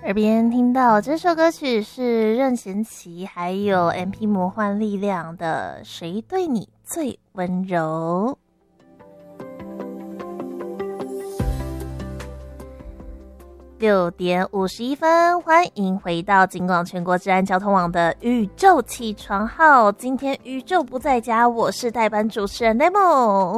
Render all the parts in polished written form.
耳边听到这首歌曲是任贤齐还有 MP 魔幻力量的《谁对你最温柔》。6点51分，欢迎回到警广全国治安交通网的宇宙起床号。今天宇宙不在家，我是代班主持人 Nemo。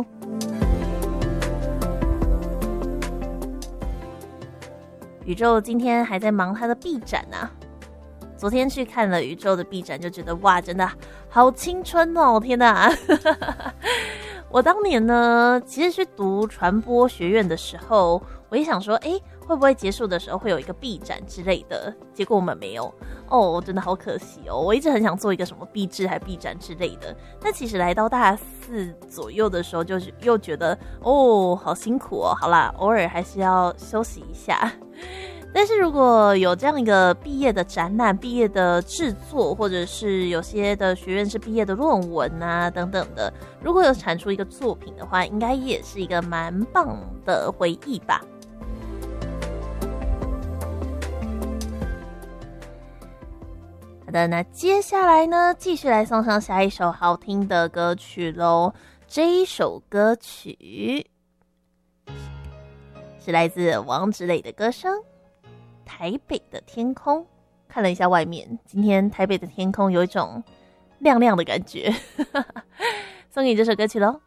宇宙今天还在忙他的臂展啊，昨天去看了宇宙的臂展，就觉得哇，真的好青春哦！天哪，我当年呢，其实去读传播学院的时候，我也想说，会不会结束的时候会有一个臂展之类的？结果我们没有哦，真的好可惜哦！我一直很想做一个什么臂制还臂展之类的，但其实来到大4左右的时候，就是又觉得哦，好辛苦哦。好啦，偶尔还是要休息一下。但是如果有这样一个毕业的展览、毕业的制作，或者是有些的学院是毕业的论文啊等等的，如果有产出一个作品的话，应该也是一个蛮棒的回忆吧。好的，那接下来呢，继续来送上下一首好听的歌曲咯。这一首歌曲是来自王芷蕾的歌声《台北的天空》。看了一下外面，今天台北的天空有一种亮亮的感觉。送给你这首歌曲咯。